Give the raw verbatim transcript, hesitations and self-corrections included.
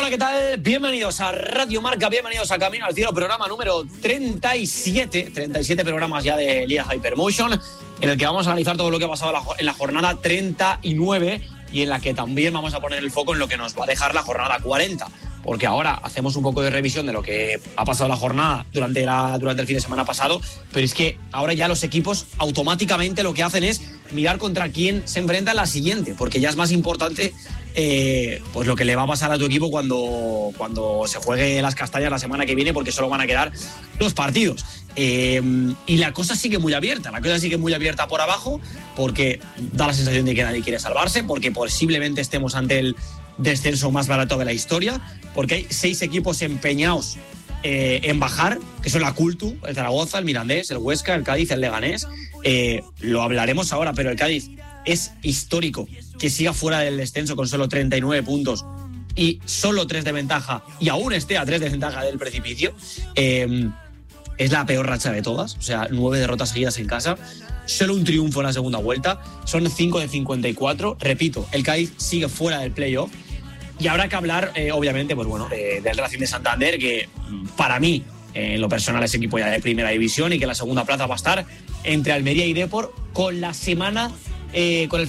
Hola, ¿qué tal? Bienvenidos a Radio Marca, bienvenidos a Camino al Cielo, programa número treinta y siete, treinta y siete programas ya de Liga Hypermotion, en el que vamos a analizar todo lo que ha pasado en la jornada treinta y nueve y en la que también vamos a poner el foco en lo que nos va a dejar la jornada cuarenta, porque ahora hacemos un poco de revisión de lo que ha pasado la jornada durante, la, durante el fin de semana pasado, pero es que ahora ya los equipos automáticamente lo que hacen es mirar contra quién se enfrenta en la siguiente, porque ya es más importante eh, pues lo que le va a pasar a tu equipo cuando, cuando se juegue las castañas la semana que viene, porque solo van a quedar dos partidos. Eh, y la cosa sigue muy abierta, la cosa sigue muy abierta por abajo, porque da la sensación de que nadie quiere salvarse, porque posiblemente estemos ante el descenso más barato de la historia, porque hay seis equipos empeñados eh, en bajar, que son la Cultu, el Zaragoza, el Mirandés, el Huesca, el Cádiz, el Leganés. Eh, lo hablaremos ahora, pero el Cádiz es histórico que siga fuera del descenso con solo treinta y nueve puntos y solo tres de ventaja, y aún esté a tres de ventaja del precipicio. Eh, es la peor racha de todas, o sea, nueve derrotas seguidas en casa, solo un triunfo en la segunda vuelta, son cinco de cincuenta y cuatro. Repito, el Cádiz sigue fuera del playoff. Y habrá que hablar, eh, obviamente, pues bueno, eh, del Racing de Santander, que para mí, eh, en lo personal, es equipo ya de primera división, y que la segunda plaza va a estar entre Almería y Depor, con la semana, eh, con el